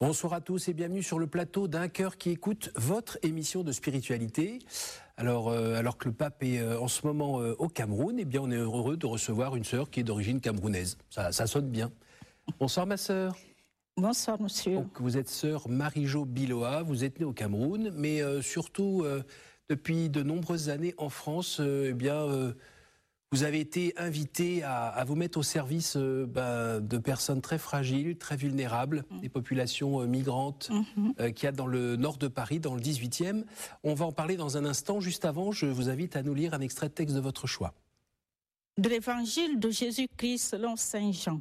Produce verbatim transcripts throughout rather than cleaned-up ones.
Bonsoir à tous et bienvenue sur le plateau d'Un cœur qui écoute votre émission de spiritualité. Alors, euh, alors que le pape est euh, en ce moment euh, au Cameroun, eh bien on est heureux de recevoir une sœur qui est d'origine camerounaise. Ça, ça sonne bien. Bonsoir ma sœur. Bonsoir monsieur. Donc, vous êtes sœur Marie-Jo Biloa, vous êtes née au Cameroun, mais euh, surtout euh, depuis de nombreuses années en France, euh, eh bien... Euh, Vous avez été invité à, à vous mettre au service euh, bah, de personnes très fragiles, très vulnérables, mmh. des populations euh, migrantes mmh. euh, qu'il y a dans le nord de Paris, dans le dix-huitième. On va en parler dans un instant. Juste avant, je vous invite à nous lire un extrait de texte de votre choix. De l'évangile de Jésus-Christ selon saint Jean.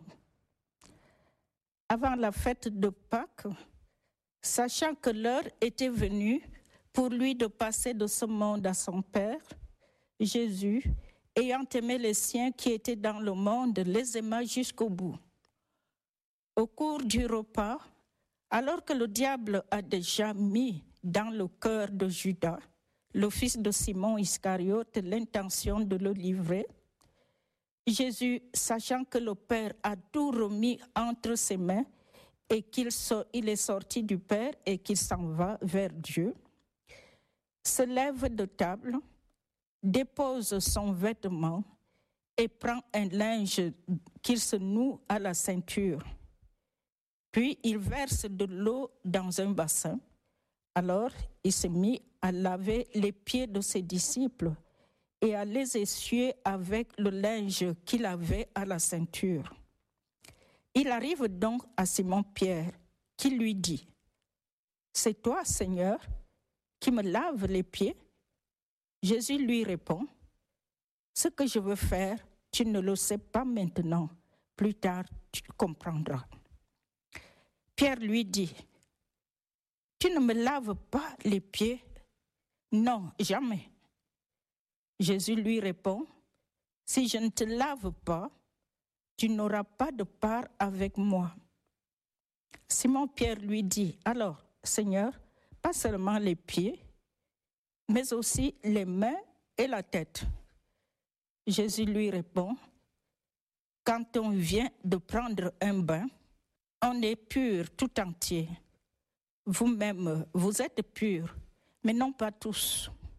Avant la fête de Pâques, sachant que l'heure était venue pour lui de passer de ce monde à son Père, Jésus, ayant aimé les siens qui étaient dans le monde, les aima jusqu'au bout. Au cours du repas, alors que le diable a déjà mis dans le cœur de Judas, le fils de Simon Iscariote, l'intention de le livrer, Jésus, sachant que le Père a tout remis entre ses mains et qu'il so- il est sorti du Père et qu'il s'en va vers Dieu, se lève de table, dépose son vêtement et prend un linge qu'il se noue à la ceinture. Puis il verse de l'eau dans un bassin. Alors il se mit à laver les pieds de ses disciples et à les essuyer avec le linge qu'il avait à la ceinture. Il arrive donc à Simon-Pierre qui lui dit : « C'est toi, Seigneur, qui me laves les pieds ? » Jésus lui répond : « Ce que je veux faire, tu ne le sais pas maintenant. Plus tard, tu comprendras. » Pierre lui dit : « Tu ne me laves pas les pieds ? Non, jamais. » Jésus lui répond : « Si je ne te lave pas, tu n'auras pas de part avec moi. » Simon-Pierre lui dit : « Alors, Seigneur, pas seulement les pieds, mais aussi les mains et la tête. » Jésus lui répond : « Quand on vient de prendre un bain, on est pur tout entier. Vous-même, vous êtes purs, mais non pas tous. »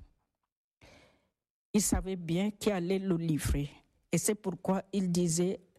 Il savait bien qui allait le livrer, et c'est pourquoi il disait